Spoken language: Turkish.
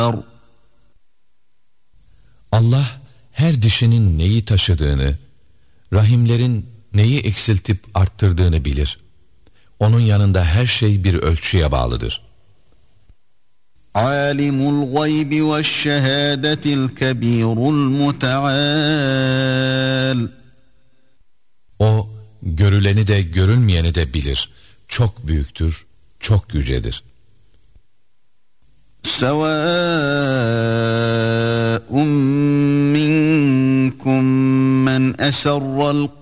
Allah her dişinin neyi taşıdığını, rahimlerin neyi eksiltip arttırdığını bilir. Onun yanında her şey bir ölçüye bağlıdır. Alimul gaybi veşşehâdetil kebîrul muteâl. O görüleni de görülmeyeni de bilir. Çok büyüktür, çok yücedir. Sevâ'un minkum men eserral